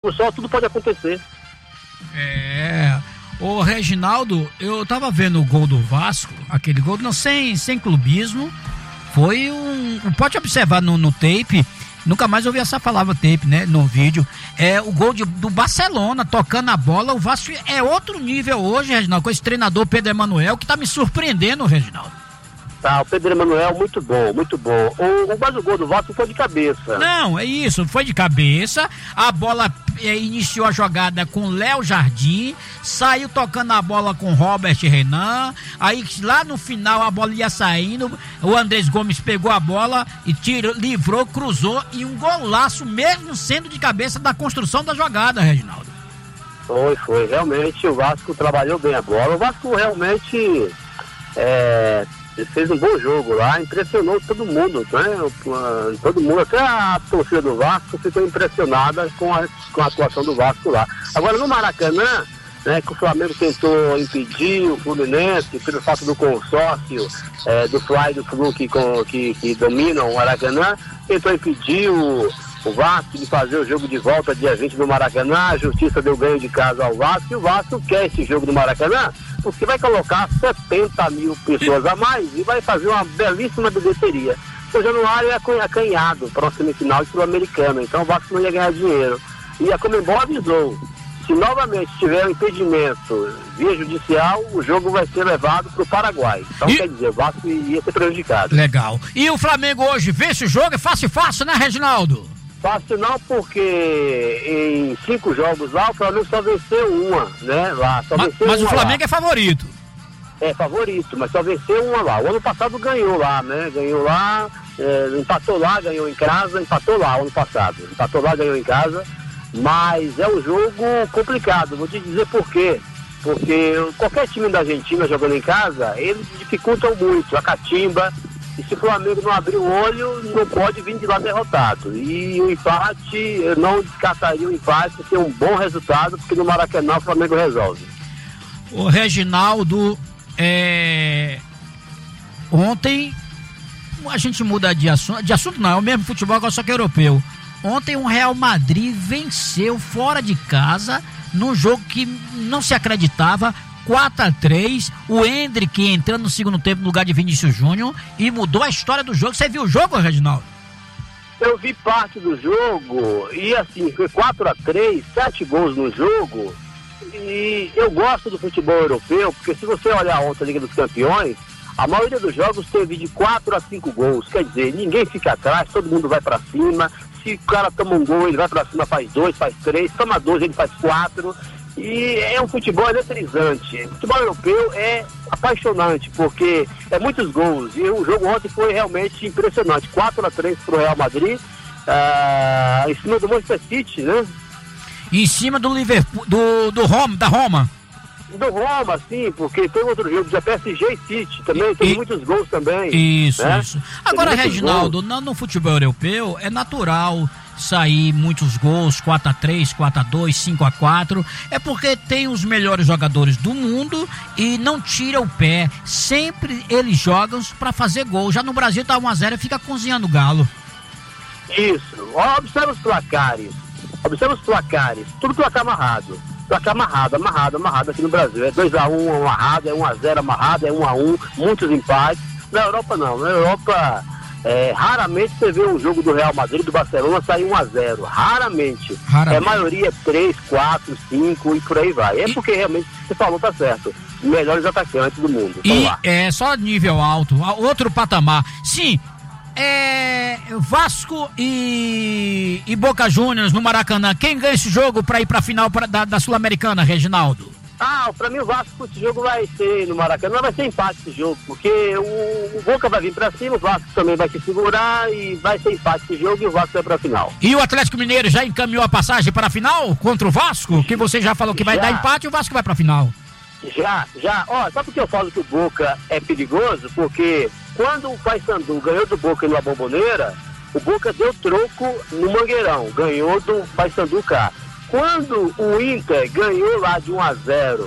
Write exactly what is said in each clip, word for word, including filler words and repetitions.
jogo só, tudo pode acontecer. É... Ô Reginaldo, eu tava vendo o gol do Vasco, aquele gol, não, sem, sem clubismo, foi um... Pode observar no, no tape, nunca mais ouvi essa palavra tape, né, no vídeo, é o gol de, do Barcelona, tocando a bola, o Vasco é outro nível hoje, Reginaldo, com esse treinador Pedro Emanuel, que tá me surpreendendo, Reginaldo. Tá, o Pedro Emanuel, muito bom, muito bom. O, mas o gol do Vasco foi de cabeça. Não, é isso, foi de cabeça. A bola é, iniciou a jogada com Léo Jardim, saiu tocando a bola com Robert Renan. Aí lá no final a bola ia saindo, o Andrés Gomes pegou a bola e tirou, livrou, cruzou e um golaço, mesmo sendo de cabeça, da construção da jogada, Reginaldo. Foi, foi. Realmente o Vasco trabalhou bem a bola. O Vasco realmente é. Ele fez um bom jogo lá, impressionou todo mundo, né? Todo mundo, até a torcida do Vasco ficou impressionada com a, com a atuação do Vasco lá. Agora no Maracanã, né, que o Flamengo tentou impedir o Fluminense pelo fato do consórcio é, do Fly e do Flu que, que, que dominam o Maracanã, tentou impedir o, o Vasco de fazer o jogo de volta dia vinte no Maracanã. A justiça deu ganho de casa ao Vasco e o Vasco quer esse jogo do Maracanã porque vai colocar setenta mil pessoas a mais e vai fazer uma belíssima bilheteria. O Januário é acanhado para uma semifinal de Sul-Americana, então o Vasco não ia ganhar dinheiro. E a Conmebol avisou, se novamente tiver um impedimento via judicial, o jogo vai ser levado para o Paraguai. Então e... quer dizer, o Vasco ia ser prejudicado. Legal. E o Flamengo hoje vence o jogo? É fácil, fácil, né, Reginaldo? Fácil não, porque em cinco jogos lá, o Flamengo só venceu uma, né? Lá, só mas venceu mas uma o Flamengo lá. É favorito. É favorito, mas só venceu uma lá. O ano passado ganhou lá, né? Ganhou lá, é, empatou lá, ganhou em casa, empatou lá o ano passado. Empatou lá, ganhou em casa, mas é um jogo complicado. Vou te dizer por quê. Porque qualquer time da Argentina jogando em casa, eles dificultam muito a catimba. E se o Flamengo não abrir o olho, não pode vir de lá derrotado. E o empate, eu não descartaria o empate, ser um bom resultado, porque no Maracanã o Flamengo resolve. O Reginaldo, é... ontem, a gente muda de assunto, de assunto não, é o mesmo futebol, agora só que europeu. Ontem o Real Madrid venceu fora de casa, num jogo que não se acreditava, quatro a três, o Endrick entrando no segundo tempo no lugar de Vinícius Júnior e mudou a história do jogo. Você viu o jogo, Reginaldo? Eu vi parte do jogo e assim, foi quatro a três, sete gols no jogo. E eu gosto do futebol europeu, porque se você olhar ontem a Liga dos Campeões, a maioria dos jogos teve de quatro a cinco gols. Quer dizer, ninguém fica atrás, todo mundo vai pra cima. Se o cara toma um gol, ele vai pra cima, faz dois, faz três, toma dois, ele faz quatro. E é um futebol eletrizante. O futebol europeu é apaixonante, porque é muitos gols. E o jogo ontem foi realmente impressionante. quatro a três para o Real Madrid, uh, em cima do Manchester City, né? Em cima do Liverpool, do, do Roma, da Roma. Do Roma, sim, porque tem outro jogo de P S G e City também, tem e, muitos gols também. Isso, né? isso. Agora, Reginaldo, no, no futebol europeu é natural sair muitos gols, quatro a três, quatro a dois, cinco a quatro, é porque tem os melhores jogadores do mundo e não tira o pé, sempre eles jogam para fazer gol. Já no Brasil tá um a zero e fica cozinhando o galo. Isso, observa os placares, observa os placares, tudo placar amarrado, placar amarrado, amarrado, amarrado aqui no Brasil, é dois a um amarrado, é um a zero amarrado, é um a um, muitos empates. Na Europa não, na Europa É, raramente você vê um jogo do Real Madrid, do Barcelona, sair um a zero. Raramente. Raramente. É, a maioria é três, quatro, cinco e por aí vai. É e... porque realmente você falou, tá certo. Melhores atacantes do mundo. E lá. É só nível alto, outro patamar. Sim, é Vasco e, e Boca Juniors no Maracanã. Quem ganha esse jogo pra ir pra final pra, da, da Sul-Americana, Reginaldo? Ah, pra mim o Vasco, esse jogo vai ser no Maracanã, vai ser empate esse jogo, porque o, o Boca vai vir pra cima, o Vasco também vai se segurar e vai ser empate esse jogo e o Vasco vai pra final. E o Atlético Mineiro já encaminhou a passagem para a final contra o Vasco? Que você já falou que vai já. dar empate e o Vasco vai pra final. Já, já. Ó, sabe por que eu falo que o Boca é perigoso? Porque quando o Paysandu ganhou do Boca na Bombonera, o Boca deu troco no Mangueirão, ganhou do Paysandu cá. Quando o Inter ganhou lá de um a zero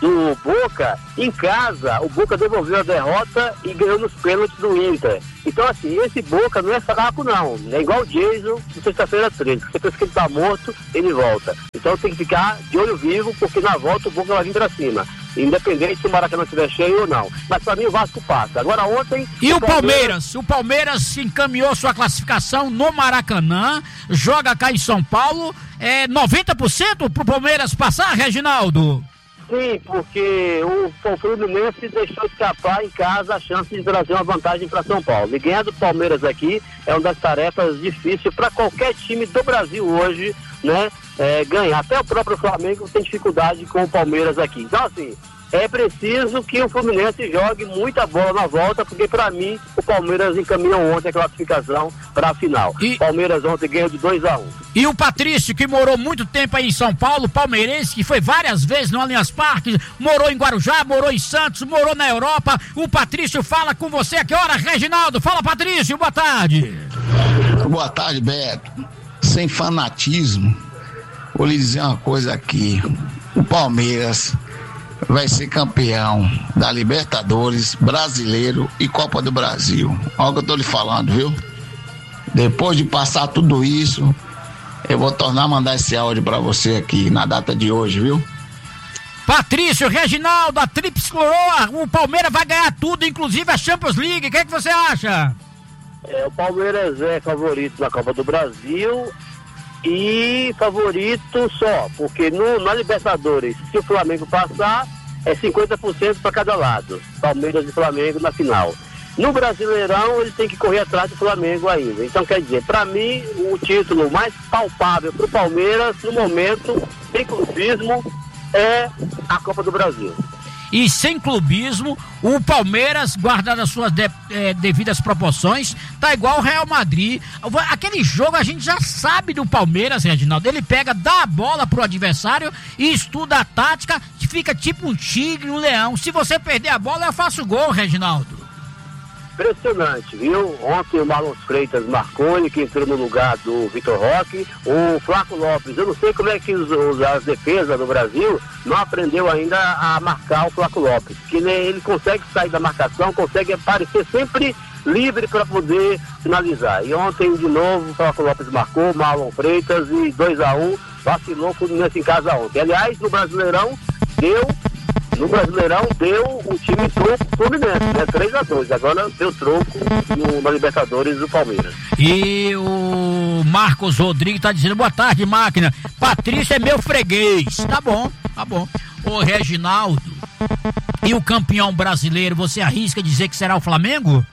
do Boca, em casa, o Boca devolveu a derrota e ganhou nos pênaltis do Inter. Então, assim, esse Boca não é fraco, não. É igual o Jason de sexta-feira treze. Você pensa que ele tá morto, ele volta. Então tem que ficar de olho vivo, porque na volta o Boca vai vir pra cima. Independente se o Maracanã estiver cheio ou não. Mas pra mim o Vasco passa. Agora ontem... E o, o Palmeiras? Palmeiras? O Palmeiras encaminhou sua classificação no Maracanã, joga cá em São Paulo. É noventa por cento pro Palmeiras passar, Reginaldo? Sim, porque o, o Fluminense deixou escapar em casa a chance de trazer uma vantagem para São Paulo. E ganhar do Palmeiras aqui é uma das tarefas difíceis para qualquer time do Brasil hoje, né? É, ganhar. Até o próprio Flamengo tem dificuldade com o Palmeiras aqui. Então, assim, é preciso que o Fluminense jogue muita bola na volta, porque para mim o Palmeiras encaminhou ontem a classificação para a final. E... Palmeiras ontem ganhou de dois a um. E o Patrício, que morou muito tempo aí em São Paulo, palmeirense, que foi várias vezes no Allianz Parque, morou em Guarujá, morou em Santos, morou na Europa. O Patrício fala com você a que hora, Reginaldo? Fala, Patrício, boa tarde. Boa tarde, Beto. Sem fanatismo, vou lhe dizer uma coisa aqui. O Palmeiras vai ser campeão da Libertadores, Brasileiro e Copa do Brasil. Olha o que eu tô lhe falando, viu? Depois de passar tudo isso, eu vou tornar a mandar esse áudio pra você aqui na data de hoje, viu? Patrício, Reginaldo, a Tríplice Coroa, o Palmeiras vai ganhar tudo, inclusive a Champions League. O que é que você acha? É, o Palmeiras é favorito na Copa do Brasil e favorito só, porque no, na Libertadores, se o Flamengo passar, é cinquenta por cento para cada lado, Palmeiras e Flamengo na final. No Brasileirão, ele tem que correr atrás do Flamengo ainda. Então, quer dizer, para mim, o título mais palpável para o Palmeiras, no momento, sem clubismo, é a Copa do Brasil. E sem clubismo, o Palmeiras, guardado as suas de, eh, devidas proporções, tá igual o Real Madrid. Aquele jogo a gente já sabe do Palmeiras, Reginaldo. Ele pega, dá a bola pro adversário e estuda a tática, que fica tipo um tigre, um leão. Se você perder a bola, eu faço gol, Reginaldo. Impressionante, viu? Ontem o Marlon Freitas marcou, ele que entrou no lugar do Vitor Roque. O Flaco Lopes, eu não sei como é que os, os, as defesas do Brasil não aprendeu ainda a marcar o Flaco Lopes, que ele, ele consegue sair da marcação, consegue aparecer sempre livre para poder finalizar. E ontem de novo o Flaco Lopes marcou, Marlon Freitas, e dois a um, vacilou o Fluminense em casa ontem. Aliás, no Brasileirão deu No Brasileirão deu o time troco Fluminense, né? três a dois. Agora deu troco no, na Libertadores do Palmeiras. E o Marcos Rodrigues tá dizendo, boa tarde, máquina. Patrício é meu freguês. Tá bom, tá bom. Ô, Reginaldo, e o campeão brasileiro, você arrisca dizer que será o Flamengo?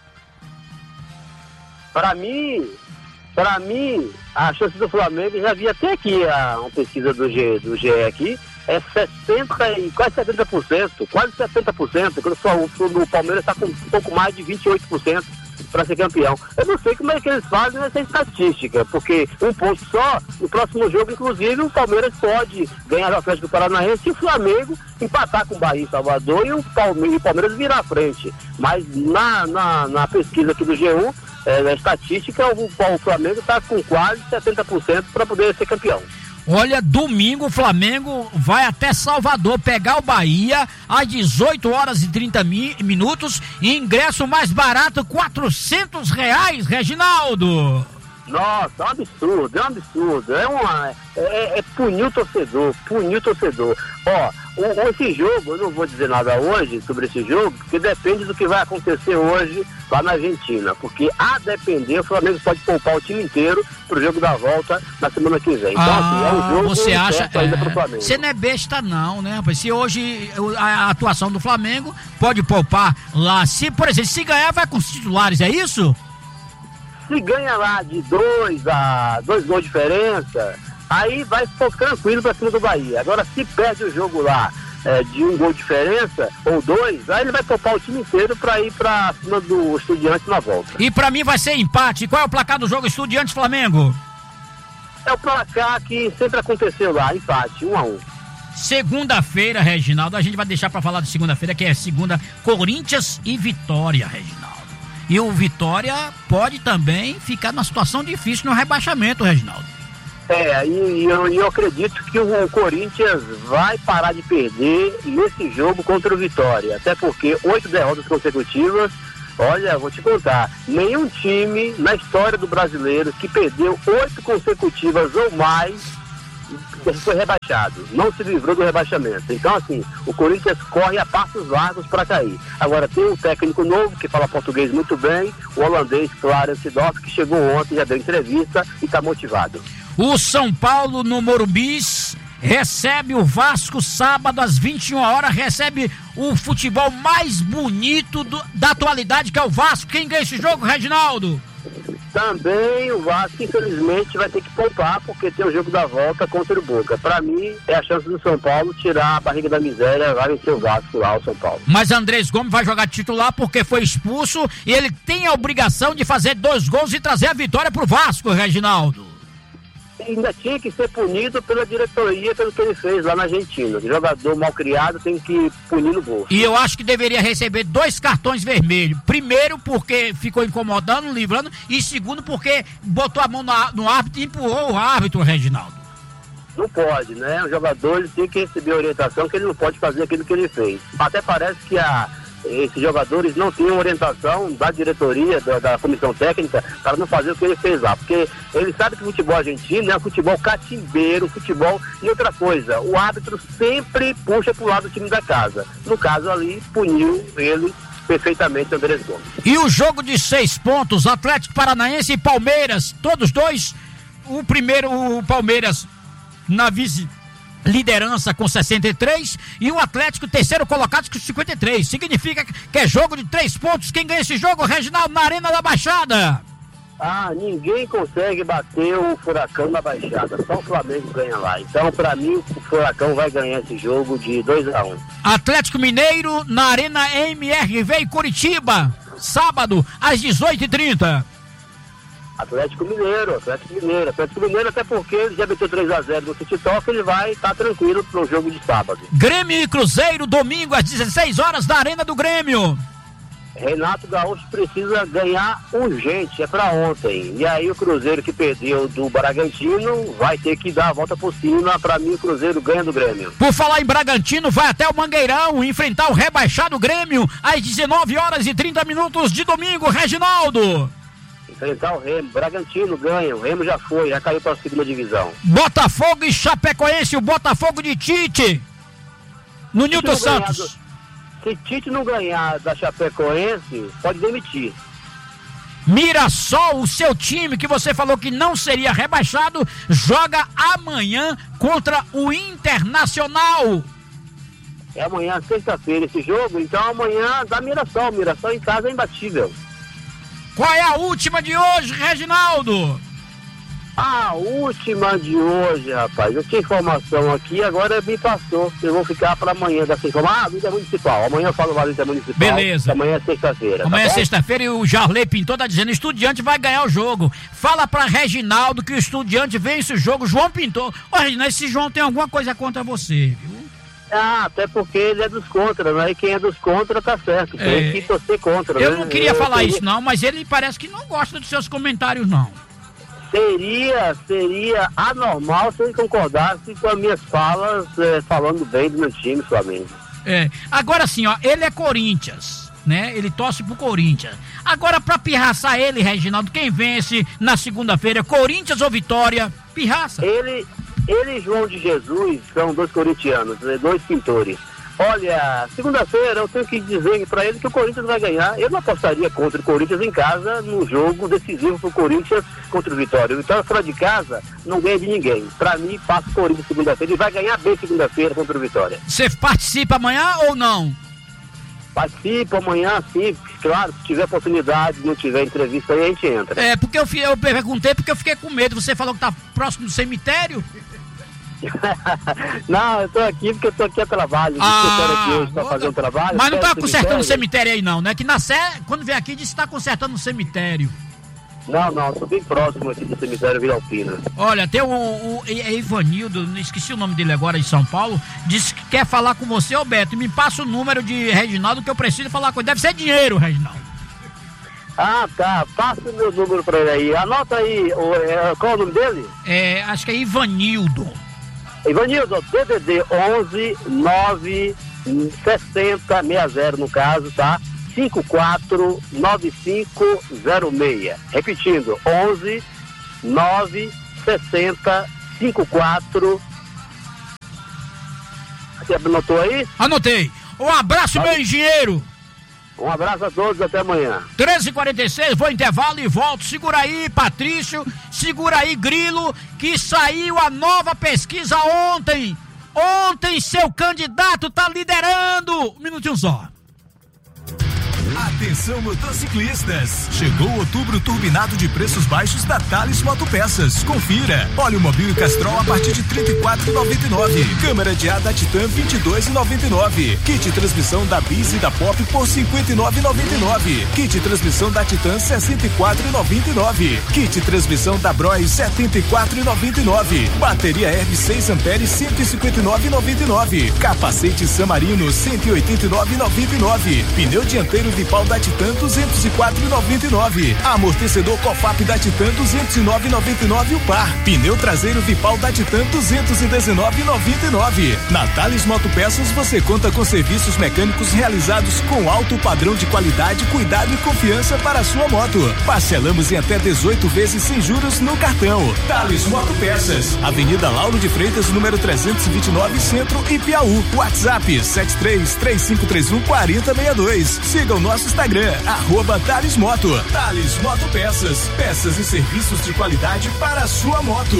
Para mim, para mim, a chance do Flamengo, já vi até aqui a, uma pesquisa do G, do G E aqui, é sessenta e quase setenta por cento, quase setenta por cento, quando o Palmeiras está com um pouco mais de vinte e oito por cento para ser campeão. Eu não sei como é que eles fazem essa estatística, porque um ponto só, no próximo jogo, inclusive, o Palmeiras pode ganhar o Atlético Paranaense e o Flamengo empatar com o Bahia e Salvador e o Palmeiras, o Palmeiras virar à frente. Mas na, na, na pesquisa aqui do G um, é, na estatística, o, o Flamengo está com quase setenta por cento para poder ser campeão. Olha, domingo o Flamengo vai até Salvador pegar o Bahia às dezoito horas e trinta minutos e ingresso mais barato, quatrocentos reais, Reginaldo. Nossa, é um absurdo, é um absurdo, é uma, é, é punir o torcedor, punir o torcedor. Ó, o, esse jogo, eu não vou dizer nada hoje sobre esse jogo, porque depende do que vai acontecer hoje lá na Argentina, porque a depender, o Flamengo pode poupar o time inteiro pro jogo da volta na semana que vem. Então, ah, assim, é um jogo você acha, ainda pro Flamengo. Você não é besta não, né, rapaz? Se hoje a, a atuação do Flamengo pode poupar lá, se, por exemplo, se ganhar vai com os titulares, é isso? Se ganha lá de dois a dois gols de diferença, aí vai ficar tranquilo pra cima do Bahia. Agora, se perde o jogo lá é, de um gol de diferença, ou dois, aí ele vai poupar o time inteiro pra ir pra cima do Estudiantes na volta. E pra mim vai ser empate. Qual é o placar do jogo Estudiantes-Flamengo? É o placar que sempre aconteceu lá, empate, um a um. Segunda-feira, Reginaldo, a gente vai deixar pra falar de segunda-feira, que é segunda, Corinthians e Vitória, Reginaldo. E o Vitória pode também ficar numa situação difícil no rebaixamento, Reginaldo. É, e eu, eu acredito que o Corinthians vai parar de perder nesse jogo contra o Vitória. Até porque oito derrotas consecutivas, olha, vou te contar, nenhum time na história do brasileiro que perdeu oito consecutivas ou mais foi rebaixado, não se livrou do rebaixamento. Então, assim, o Corinthians corre a passos largos para cair. Agora, tem um técnico novo que fala português muito bem, o holandês Clarence Seedorf, que chegou ontem, já deu entrevista e está motivado. O São Paulo no Morumbi recebe o Vasco sábado às vinte e uma horas, recebe o futebol mais bonito do, da atualidade, que é o Vasco. Quem ganha esse jogo, Reginaldo? Também o Vasco, infelizmente, vai ter que poupar, porque tem o jogo da volta contra o Boca. Para mim, é a chance do São Paulo tirar a barriga da miséria, vai vencer o Vasco lá, o São Paulo. Mas Andrés Gomes vai jogar titular porque foi expulso e ele tem a obrigação de fazer dois gols e trazer a vitória pro Vasco, Reginaldo. Ainda tinha que ser punido pela diretoria pelo que ele fez lá na Argentina. O jogador mal criado tem que punir no bolso. E eu acho que deveria receber dois cartões vermelhos. Primeiro porque ficou incomodando, livrando, e segundo porque botou a mão no, no árbitro e empurrou o árbitro, Reginaldo. Não pode, né? O jogador ele tem que receber orientação que ele não pode fazer aquilo que ele fez. Até parece que a esses jogadores não tinham orientação da diretoria, da, da comissão técnica, para não fazer o que ele fez lá, porque ele sabe que o futebol argentino é um futebol catimbeiro, futebol, e outra coisa, o árbitro sempre puxa pro lado do time da casa. No caso ali, puniu ele perfeitamente, Andrés Gomes. E o jogo de seis pontos, Atlético Paranaense e Palmeiras, todos dois, o primeiro, o Palmeiras na vice liderança com sessenta e três e o Atlético terceiro colocado com cinquenta e três. Significa que é jogo de três pontos. Quem ganha esse jogo, Reginaldo, na Arena da Baixada? Ah, ninguém consegue bater o Furacão na Baixada, só o Flamengo ganha lá. Então, pra mim, o Furacão vai ganhar esse jogo de dois a um. Atlético Mineiro na Arena M R V em Curitiba, sábado às dezoito e trinta. Atlético Mineiro, Atlético Mineiro, Atlético Mineiro, até porque ele já meteu três a zero no City Talk, ele vai estar tá tranquilo pro jogo de sábado. Grêmio e Cruzeiro, domingo às dezesseis horas da Arena do Grêmio. Renato Gaúcho precisa ganhar urgente, é pra ontem. E aí o Cruzeiro que perdeu do Bragantino vai ter que dar a volta por cima. Pra mim o Cruzeiro ganha do Grêmio. Por falar em Bragantino, vai até o Mangueirão enfrentar o rebaixado Grêmio às dezenove horas e trinta minutos de domingo, Reginaldo. Enfrentar o Remo, Bragantino ganha, o Remo já foi, já caiu para a segunda divisão. Botafogo e Chapecoense, o Botafogo de Tite, no Nilton Santos. Do, se Tite não ganhar da Chapecoense, pode demitir. Mirassol, o seu time que você falou que não seria rebaixado, joga amanhã contra o Internacional. É amanhã, sexta-feira, esse jogo, então amanhã dá Mirassol, Mirassol em casa é imbatível. Qual é a última de hoje, Reginaldo? A última de hoje, rapaz. Eu tinha informação aqui, agora me passou. Eu vou ficar para amanhã dessa informação. Ah, Líder Municipal. Amanhã eu falo do Líder Municipal. Beleza. Amanhã é sexta-feira. Amanhã tá é sexta-feira e o Jarley Pintor tá dizendo: Estudiante vai ganhar o jogo. Fala para Reginaldo que o Estudiante vence o jogo. João Pintor. Ô, Reginaldo, esse João tem alguma coisa contra você, viu? Ah, até porque ele é dos contra, né? E quem é dos contra tá certo. Tem é. que torcer contra, Eu né? não queria eu falar seria... isso não, mas ele parece que não gosta dos seus comentários não. Seria, seria anormal se ele concordasse com as minhas falas, é, falando bem do meu time, Flamengo. É, agora sim, ó, ele é Corinthians, né? Ele torce pro Corinthians. Agora, pra pirraçar ele, Reginaldo, quem vence na segunda-feira, Corinthians ou Vitória? Pirraça. Ele... Ele e João de Jesus são dois corintianos, dois pintores. Olha, segunda-feira eu tenho que dizer para ele que o Corinthians vai ganhar. Eu não apostaria contra o Corinthians em casa no jogo decisivo para o Corinthians contra o Vitória. O Vitória fora de casa não ganha de ninguém. Para mim, passa o Corinthians segunda-feira e vai ganhar bem segunda-feira contra o Vitória. Você participa amanhã ou não? Participo amanhã, sim. Claro, se tiver oportunidade, não tiver entrevista aí, a gente entra. É, porque eu, eu perguntei porque eu fiquei com medo. Você falou que tá próximo do cemitério? Não, eu tô aqui porque eu tô aqui a trabalho. Ah, aqui hoje pra fazer um trabalho. Mas não tá consertando o cemitério aí não, né? Que na Sé, quando vem aqui, diz que tá consertando o cemitério. Não, não, tô bem próximo aqui do cemitério Vila Alpina. Olha, tem o, o, o Ivanildo, esqueci o nome dele agora, em São Paulo, disse que quer falar com você, ô Beto, me passa o número de Reginaldo que eu preciso falar com ele. Deve ser dinheiro, Reginaldo. Ah, tá. Passa o meu número pra ele aí. Anota aí. O, é, qual é o nome dele? É, acho que é Ivanildo. Ivanildo, D D D onze nove sessenta sessenta no caso, tá? cinco quatro nove cinco zero seis. Repetindo, onze nove sessenta cinquenta e quatro. Você anotou aí? Anotei. Um abraço, meu engenheiro. Um abraço a todos, até amanhã. treze e quarenta e seis, vou intervalo e volto. Segura aí, Patrício, segura aí, Grilo, que saiu a nova pesquisa ontem. Ontem seu candidato tá liderando. Um minutinho só. Atenção, motociclistas! Chegou outubro turbinado de preços baixos da Thales Motopeças. Confira. Óleo Mobil e Castrol a partir de trinta e quatro reais e noventa e nove centavos. Câmara de ar da Titan vinte e dois reais e noventa e nove centavos. Kit transmissão da Biz e da Pop por cinquenta e nove reais e noventa e nove centavos. Kit transmissão da Titan sessenta e quatro reais e noventa e nove centavos. Kit transmissão da Bros setenta e quatro reais e noventa e nove centavos. Bateria Herb seis amperes cento e cinquenta e nove reais e noventa e nove centavos. Capacete San Marino cento e oitenta e nove reais e noventa e nove centavos. Pneu dianteiro Vipal da Titan duzentos e quatro reais e noventa e nove centavos. Amortecedor Cofap da Titan duzentos e nove reais e noventa e nove centavos o par. Pneu traseiro Vipal da Titan duzentos e dezenove reais e noventa e nove centavos. Na Thales Motopeças você conta com serviços mecânicos realizados com alto padrão de qualidade, cuidado e confiança para a sua moto. Parcelamos em até dezoito vezes sem juros no cartão. Thales Motopeças, Avenida Lauro de Freitas, número trezentos e vinte e nove, Centro e Piauí. WhatsApp sete três três cinco três um quatro zero seis dois. Siga o nosso Instagram, arroba Thales Moto. Thales Motopeças, peças e serviços de qualidade para a sua moto.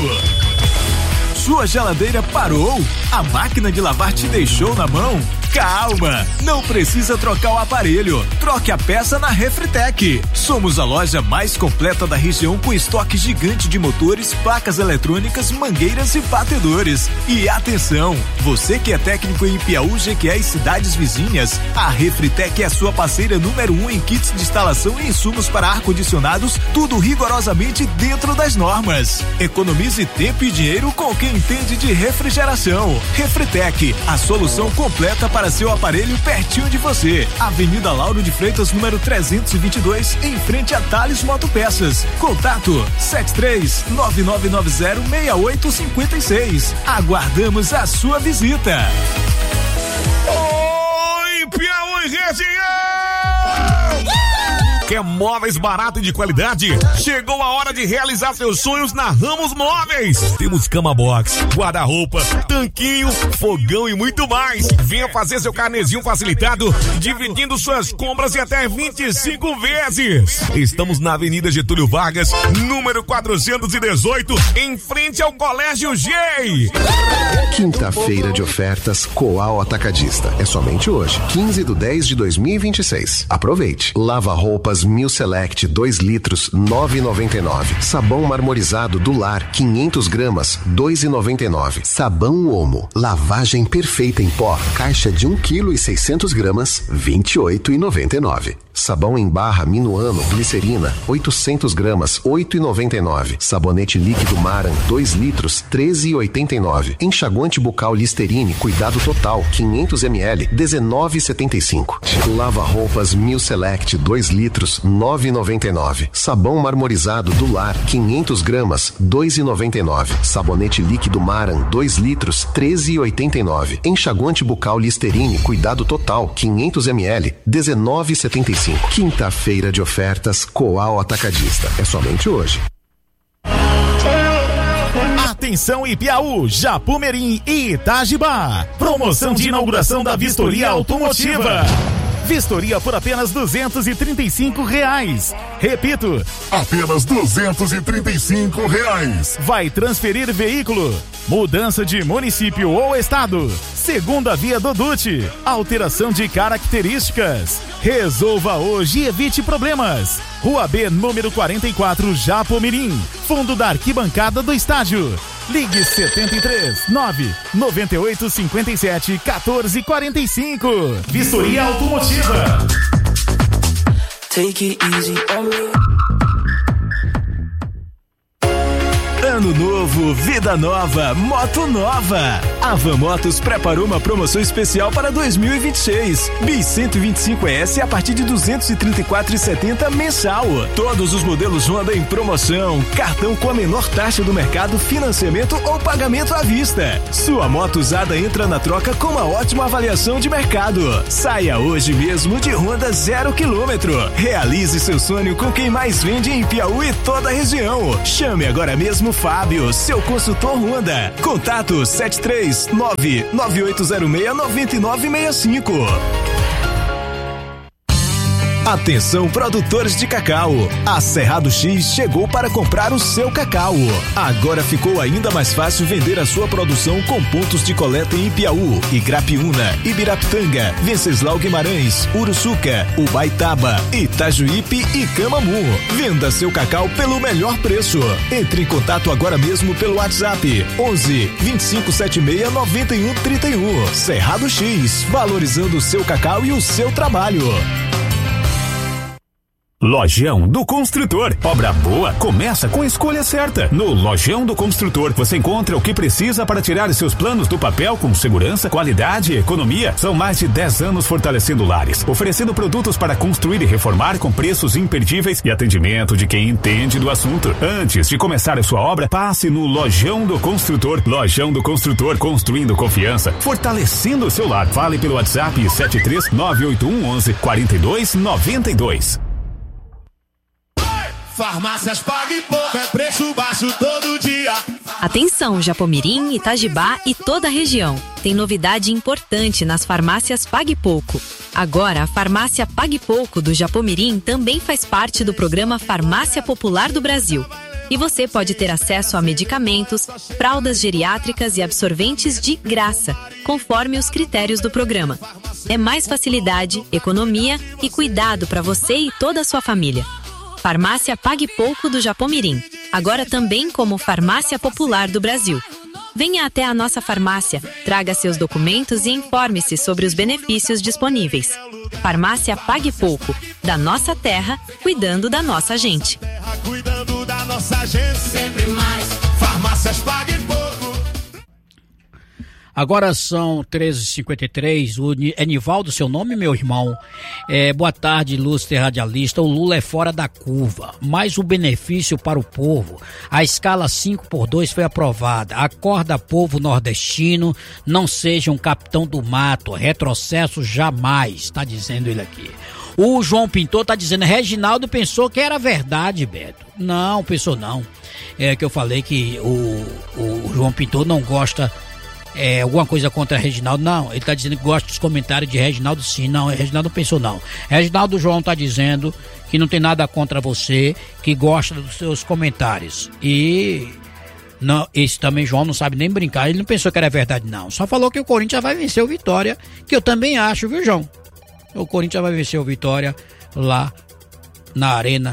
Sua geladeira parou? A máquina de lavar te deixou na mão? Calma, não precisa trocar o aparelho. Troque a peça na Refritec. Somos a loja mais completa da região com estoque gigante de motores, placas eletrônicas, mangueiras e batedores. E atenção, você que é técnico em Piauí, Jequié e cidades vizinhas, a Refritec é a sua parceira número um em kits de instalação e insumos para ar-condicionados, tudo rigorosamente dentro das normas. Economize tempo e dinheiro com quem entende de refrigeração. Refritec, a solução completa para para seu aparelho pertinho de você. Avenida Lauro de Freitas, número trezentos e vinte e dois, em frente a Thales Motopeças. Contato sete três nove nove nove zero seis oito cinco seis. Aguardamos a sua visita. Oi, Piauí região! Quer móveis barato e de qualidade? Chegou a hora de realizar seus sonhos na Ramos Móveis. Temos cama box, guarda-roupa, tanquinho, fogão e muito mais. Venha fazer seu carnezinho facilitado, dividindo suas compras em até vinte e cinco vezes. Estamos na Avenida Getúlio Vargas, número quatrocentos e dezoito, em frente ao Colégio G. Quinta-feira de ofertas Coal Atacadista. É somente hoje, quinze de dez de dois mil e vinte e seis. Aproveite. Lava-roupas Mil Select dois litros, nove reais e noventa e nove. Sabão marmorizado do Lar, quinhentos gramas, dois reais e noventa e nove. Sabão Omo, lavagem perfeita em pó, caixa de um quilo e seiscentos gramas, vinte e oito reais e noventa e nove. Sabão em barra Minuano, glicerina, oitocentos gramas, oito reais e noventa e nove. Sabonete líquido Maran, dois litros, treze reais e oitenta e nove. Enxaguante bucal Listerine, cuidado total, quinhentos mililitros, dezenove reais e setenta e cinco. Lava-roupas Mil Select, dois litros, nove reais e noventa e nove. Sabão marmorizado do Lar, quinhentos gramas, dois reais e noventa e nove. Sabonete líquido Maran, dois litros, treze reais e oitenta e nove. Enxaguante bucal Listerine, cuidado total, quinhentos mililitros, dezenove reais e setenta e cinco. Quinta-feira de ofertas Coal Atacadista. É somente hoje. Atenção Ipiaú, Japumerim e Itajibá. Promoção de inauguração da Vistoria Automotiva. Vistoria por apenas duzentos e trinta e cinco reais. Repito, apenas duzentos e trinta e cinco reais. Vai transferir veículo, mudança de município ou estado, segunda via do D U T, alteração de características. Resolva hoje e evite problemas. Rua B, número quarenta e quatro, Japomirim, fundo da arquibancada do estádio. Ligue setenta e três, nove, noventa e oito, cinquenta e sete, quatorze, quarenta e cinco. Vistoria Automotiva. Take it easy on me. Ano novo, vida nova, moto nova. A Van Motos preparou uma promoção especial para dois mil e vinte e seis. Bis cento e vinte e cinco S a partir de duzentos e trinta e quatro reais e setenta centavos mensal. Todos os modelos Honda em promoção. Cartão com a menor taxa do mercado, financiamento ou pagamento à vista. Sua moto usada entra na troca com uma ótima avaliação de mercado. Saia hoje mesmo de Honda zero quilômetro. Realize seu sonho com quem mais vende em Piauí e toda a região. Chame agora mesmo Fábio, seu consultor Honda. Contato sete três nove nove oito zero seis nove nove seis cinco. Atenção, produtores de cacau. A Cerrado X chegou para comprar o seu cacau. Agora ficou ainda mais fácil vender a sua produção com pontos de coleta em Ipiaú, Igrapiúna, Ibirapitanga, Venceslau Guimarães, Uruçuca, Ubaitaba, Itajuípe e Camamu. Venda seu cacau pelo melhor preço. Entre em contato agora mesmo pelo WhatsApp onze vinte e cinco setenta e seis noventa e um trinta e um. Cerrado X, valorizando o seu cacau e o seu trabalho. Lojão do Construtor. Obra boa começa com a escolha certa. No Lojão do Construtor você encontra o que precisa para tirar seus planos do papel com segurança, qualidade e economia. São mais de dez anos fortalecendo lares, oferecendo produtos para construir e reformar com preços imperdíveis e atendimento de quem entende do assunto. Antes de começar a sua obra, passe no Lojão do Construtor. Lojão do Construtor, construindo confiança, fortalecendo o seu lar. Fale pelo WhatsApp sete três nove oito um onze quatro dois nove dois. Farmácias Pague Pouco, é preço baixo todo dia. Atenção, Japomirim, Itajibá e toda a região. Tem novidade importante nas farmácias Pague Pouco. Agora, a farmácia Pague Pouco do Japomirim também faz parte do programa Farmácia Popular do Brasil. E você pode ter acesso a medicamentos, fraldas geriátricas e absorventes de graça, conforme os critérios do programa. É mais facilidade, economia e cuidado para você e toda a sua família. Farmácia Pague Pouco do Japomirim, agora também como Farmácia Popular do Brasil. Venha até a nossa farmácia, traga seus documentos e informe-se sobre os benefícios disponíveis. Farmácia Pague Pouco, da nossa terra, cuidando da nossa gente. Cuidando da nossa gente, sempre mais. Farmácias Pague Pouco. Agora são treze e cinquenta e três, o é Nivaldo seu nome, meu irmão? É, boa tarde, ilustre radialista. O Lula é fora da curva, mas o benefício para o povo. A escala cinco por dois foi aprovada. Acorda, povo nordestino, não seja um capitão do mato, retrocesso jamais, está dizendo ele aqui. O João Pintor tá dizendo, Reginaldo pensou que era verdade, Beto. Não, pensou não. É que eu falei que o, o João Pintor não gosta... É, alguma coisa contra Reginaldo, não, ele tá dizendo que gosta dos comentários de Reginaldo, sim, não, Reginaldo não pensou não, Reginaldo João tá dizendo que não tem nada contra você, que gosta dos seus comentários, e não, esse também João não sabe nem brincar, ele não pensou que era verdade não, só falou que o Corinthians vai vencer o Vitória, que eu também acho, viu João, o Corinthians vai vencer o Vitória lá na arena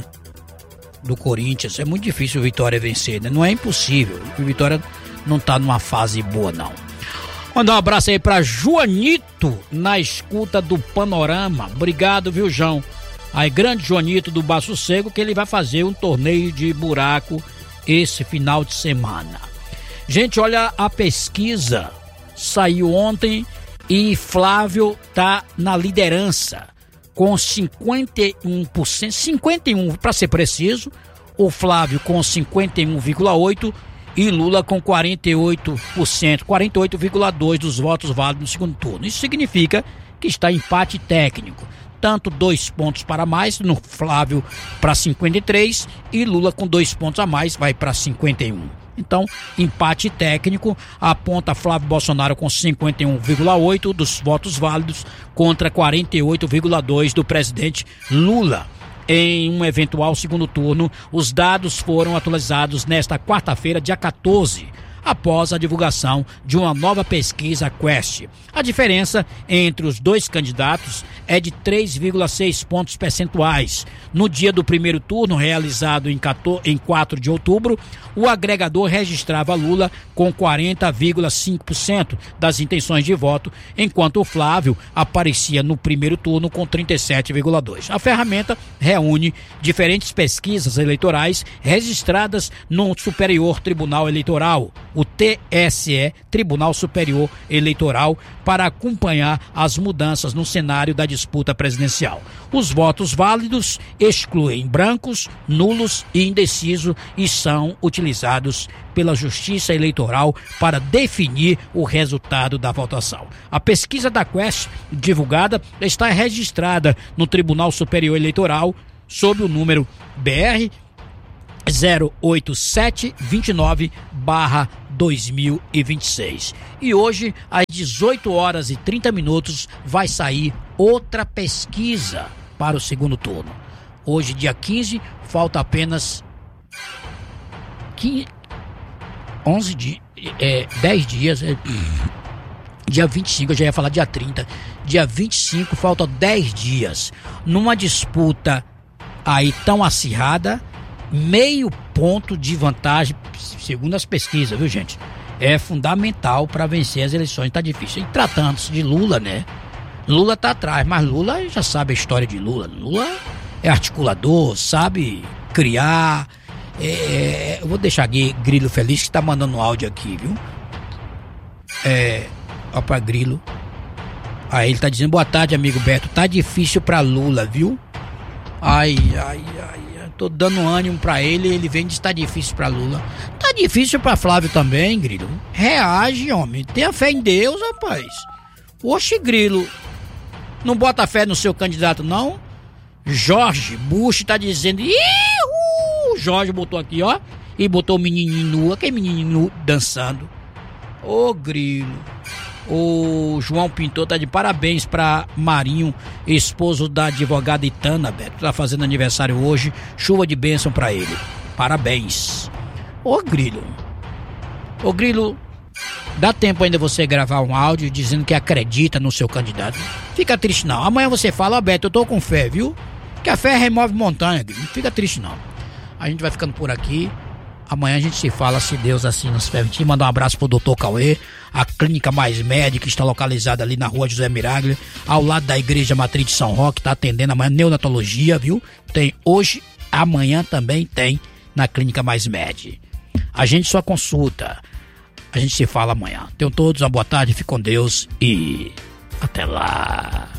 do Corinthians, é muito difícil o Vitória vencer, né? Não é impossível, o Vitória não tá numa fase boa não. Mandar um abraço aí pra Joanito na escuta do Panorama. Obrigado, viu, João? Aí, grande Joanito do Baço Seco, que ele vai fazer um torneio de buraco esse final de semana. Gente, olha, a pesquisa saiu ontem e Flávio tá na liderança com cinquenta e um por cento, cinquenta e um por cento para ser preciso, o Flávio com cinquenta e um vírgula oito por cento e Lula com quarenta e oito por cento, quarenta e oito vírgula dois por cento dos votos válidos no segundo turno. Isso significa que está empate técnico. Tanto dois pontos para mais no Flávio para cinquenta e três e Lula com dois pontos a mais vai para cinquenta e um. Então, empate técnico aponta Flávio Bolsonaro com cinquenta e um vírgula oito por cento dos votos válidos contra quarenta e oito vírgula dois por cento do presidente Lula. Em um eventual segundo turno, os dados foram atualizados nesta quarta-feira, dia quatorze, após a divulgação de uma nova pesquisa Quest. A diferença entre os dois candidatos é de três vírgula seis pontos percentuais. No dia do primeiro turno, realizado em quatro de outubro, o agregador registrava Lula com quarenta vírgula cinco por cento das intenções de voto, enquanto o Flávio aparecia no primeiro turno com trinta e sete vírgula dois por cento. A ferramenta reúne diferentes pesquisas eleitorais registradas no Superior Tribunal Eleitoral, o T S E, Tribunal Superior Eleitoral, para acompanhar as mudanças no cenário da disputa presidencial. Os votos válidos excluem brancos, nulos e indecisos e são utilizados pela Justiça Eleitoral para definir o resultado da votação. A pesquisa da Quest, divulgada, está registrada no Tribunal Superior Eleitoral sob o número B R zero oito sete dois nove barra dois mil e vinte e seis. E hoje, às dezoito horas e trinta minutos, vai sair outra pesquisa para o segundo turno. Hoje, dia quinze, falta apenas quinze, onze dias, é, dez dias, é, dia vinte e cinco, eu já ia falar dia trinta, dia vinte e cinco, faltam dez dias, numa disputa aí tão acirrada, meio ponto de vantagem, segundo as pesquisas, viu, gente? É fundamental para vencer as eleições, tá difícil. E tratando-se de Lula, né? Lula tá atrás, mas Lula já sabe a história de Lula. Lula é articulador, sabe criar. É, eu vou deixar aqui Grilo Feliz, que tá mandando um áudio aqui, viu? É, ó pra Grilo. Aí ele tá dizendo, boa tarde, amigo Beto, tá difícil pra Lula, viu? Ai, ai, ai, tô dando ânimo pra ele, ele vem e diz que tá difícil pra Lula. Tá difícil pra Flávio também, Grilo. Reage, homem, tenha fé em Deus, rapaz. Oxe, Grilo, não bota fé no seu candidato, não? Jorge Bush tá dizendo, Ihu! Jorge botou aqui, ó, e botou o menininho nu, aquele menininho nu dançando. Ô, Grilo. O João Pintor tá de parabéns pra Marinho, esposo da advogada Itana, Beto. Tá fazendo aniversário hoje. Chuva de bênção pra ele. Parabéns. Ô, Grilo. Ô, Grilo, dá tempo ainda você gravar um áudio dizendo que acredita no seu candidato. Fica triste não. Amanhã você fala, ó, Beto, eu tô com fé, viu? Que a fé remove montanha, Grilo. Não fica triste não. A gente vai ficando por aqui. Amanhã a gente se fala, se Deus assim nos permitir. Mandar um abraço pro doutor Cauê, a Clínica Mais Médica, que está localizada ali na rua José Miraglia, ao lado da Igreja Matriz de São Roque, tá atendendo amanhã neonatologia, viu? Tem hoje, amanhã também tem na Clínica Mais Med. A gente só consulta. A gente se fala amanhã. Tenham todos uma boa tarde, fique com Deus e até lá.